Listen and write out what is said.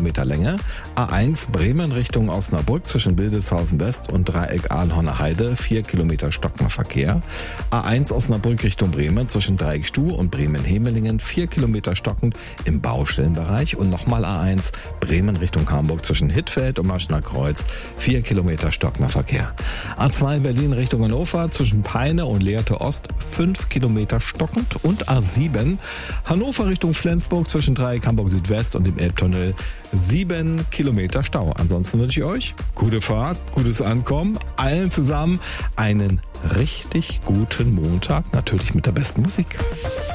Kilometer Länge. A1 Bremen Richtung Osnabrück zwischen Wildeshausen West und Dreieck Ahlhorner Heide, 4 Kilometer stockender Verkehr. A1 Osnabrück Richtung Bremen zwischen Dreieck Stuh und Bremen-Hemelingen, 4 Kilometer stockend im Baustellenbereich. Und nochmal A1 Bremen Richtung Hamburg zwischen Hittfeld und Maschner Kreuz, 4 Kilometer stockender Verkehr. A2 Berlin Richtung Hannover zwischen Peine und Lehrte Ost, 5 Kilometer stockend. Und A7 Hannover Richtung Flensburg zwischen Dreieck Hamburg Südwest und dem Elbtunnel, 7 Kilometer Stau. Ansonsten wünsche ich euch gute Fahrt, gutes Ankommen, allen zusammen einen richtig guten Montag, natürlich mit der besten Musik.